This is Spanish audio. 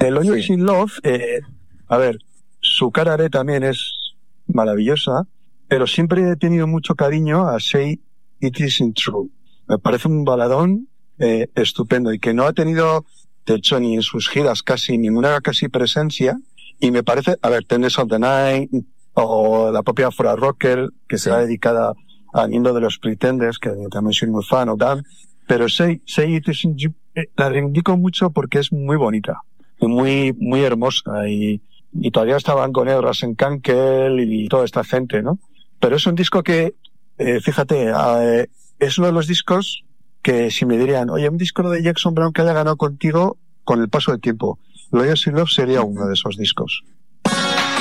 El Always in Love, a ver, su cara B también es maravillosa, pero siempre he tenido mucho cariño a Say It Isn't True. Me parece un baladón estupendo y que no ha tenido, de hecho, ni en sus giras ninguna presencia. Y me parece, a ver, Tenderness of the Night o la propia Flora Rocker, que será dedicada al miembro de los Pretenders, que también soy muy fan o tal. Pero Say It Isn't True, la reivindico mucho porque es muy bonita, muy, muy hermosa y todavía estaban con él Rasenkankel y toda esta gente, ¿no? Pero es un disco que, fíjate, es uno de los discos que si me dirían, oye, un disco de Jackson Browne que haya ganado contigo con el paso del tiempo, Loyal in Love sería uno de esos discos.